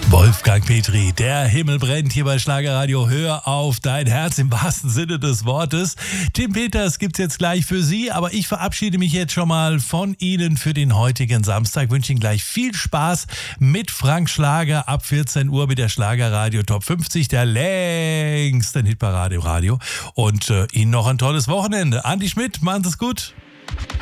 Wolfgang Petri, der Himmel brennt hier bei Schlagerradio. Hör auf dein Herz im wahrsten Sinne des Wortes. Tim Peters gibt's jetzt gleich für Sie, aber ich verabschiede mich jetzt schon mal von Ihnen für den heutigen Samstag. Wünsche Ihnen gleich viel Spaß mit Frank Schlager ab 14 Uhr mit der Schlagerradio Top 50, der längsten Hitparade im Radio. Und Ihnen noch ein tolles Wochenende. Andi Schmidt, machen Sie es gut.